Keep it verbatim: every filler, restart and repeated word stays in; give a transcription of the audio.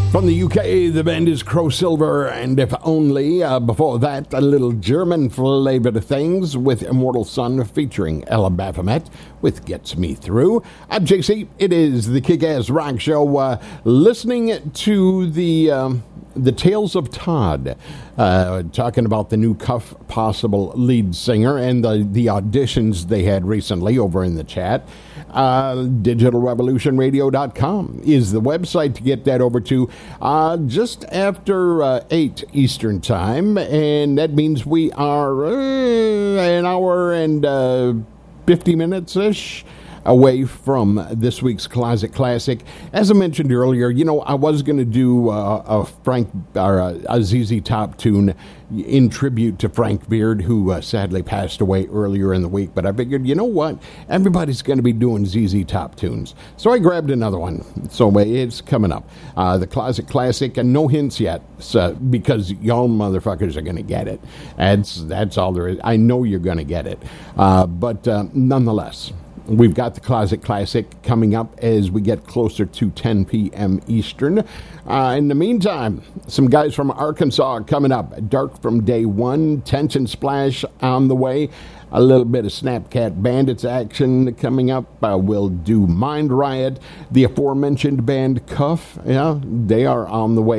From the U K, the band is Crow Silver, and If Only. Uh, before that, a little German flavor to things with Immortal Sun featuring Ella Baphomet with Gets Me Through. I'm J C. It is the Kick-Ass Rock Show. Uh, listening to the um, the Tales of Todd, uh, talking about the new Cuff Possible lead singer and the, the auditions they had recently over in the chat. Uh, digital revolution radio dot com is the website to get that over to uh, just after uh, eight Eastern Time, and that means we are uh, an hour and uh, fifty minutes-ish away from this week's Closet Classic. As I mentioned earlier, you know, I was going to do uh, a Frank or a, a Z Z Top tune in tribute to Frank Beard, who uh, sadly passed away earlier in the week, but I figured, you know what, everybody's going to be doing Z Z Top tunes, so I grabbed another one. So it's coming up, uh, the Closet Classic, and no hints yet, so, because y'all motherfuckers are going to get it. That's that's all there is. I know you're going to get it, uh, but uh, nonetheless, we've got the Closet Classic coming up as we get closer to ten p.m. Eastern. Uh, in the meantime, some guys from Arkansas coming up. Dark from Day One, Tension Splash on the way. A little bit of Snapcat Bandits action coming up. Uh, we'll do Mind Riot. The aforementioned band Cuff, yeah, they are on the way.